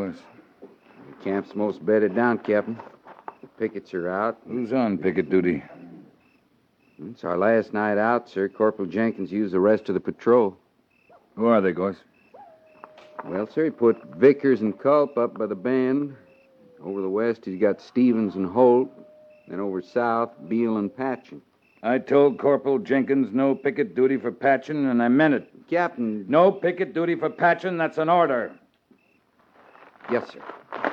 boss? The camp's most bedded down, Captain. The pickets are out. Who's on picket duty? It's our last night out, sir. Corporal Jenkins used the rest of the patrol. Who are they, Goss? Well, sir, he put Vickers and Culp up by the bend. Over the west, he's got Stevens and Holt. Then over south, Beale and Patchen. I told Corporal Jenkins no picket duty for Patchen, and I meant it. Captain... No picket duty for Patchen, that's an order. Yes, sir.